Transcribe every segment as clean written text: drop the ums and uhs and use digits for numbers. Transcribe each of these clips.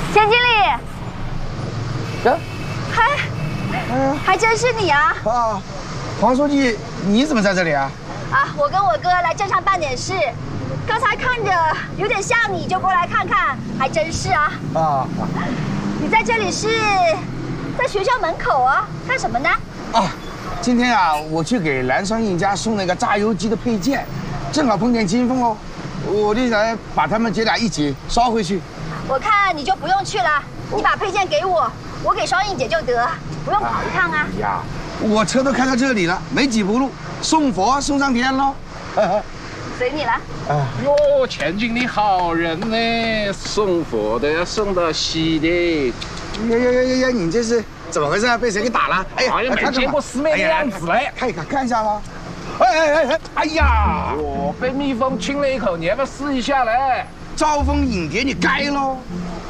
钱经理， 这， 还真是你啊！ 啊，黄书记，你怎么在这里啊？ 啊，我跟我哥来镇上办点事，刚才看着有点像你，就过来看看，还真是啊。 啊你在这里是在学校门口啊？干什么呢？ 啊，今天啊，我去给蓝双印家送那个榨油机的配件，正好碰见金凤哦，我就想把他们姐俩一起捎回去。 我看你就不用去了，你把配件给我，我给双印姐就得，不用跑一趟啊。 哎呀，我车都开到这里了，没几步路，送佛送上天喽。 随你了。 哟，钱经理好人呢，送佛的要送到西的。 呀，你这是怎么回事？被谁给打了？哎呀， 好像没见过师妹的样子嘞。 看一下吗？哎呀！ 我被蜜蜂亲了一口，你要不要试一下嘞？ 招蜂引蝶，你该喽。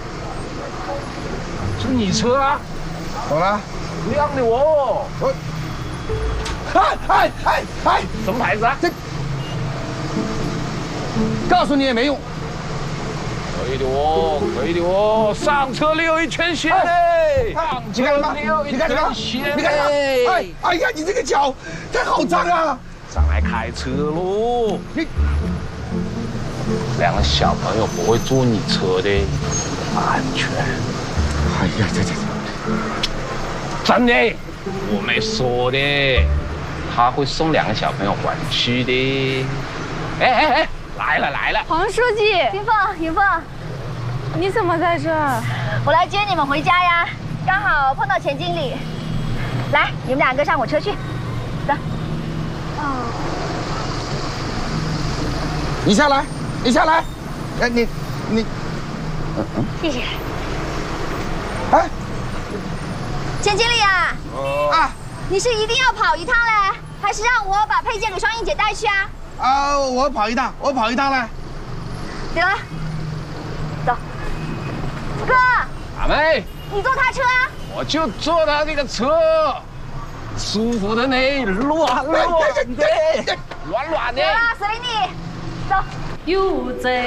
是你车啊？ 怎么了？ 亮的哦。 哎， 什么牌子啊？ 这告诉你也没用。 可以的哦，可以的哦，上车溜一圈线嘞！ 你干什么？你干什么？哎呀，你这个脚，它好脏啊！ 上来开车喽！两个小朋友不会坐你车的，安全。 哎呀，这， 真的，我没说的，他会送两个小朋友回去的。哎，来了！ 黄书记， 云凤， 你怎么在这儿？ 我来接你们回家呀，刚好碰到钱经理。来，你们两个上我车去，走。 你下来。哎，你， 谢谢。 哎， 钱经理啊， 啊你是一定要跑一趟嘞，还是让我把配件给双印姐带去啊？ 我跑一趟来。 得了，走。哥， 阿妹， 你坐他车啊？ 我就坐他那个车，舒服的呢，软的。 得了，随你，走。 又在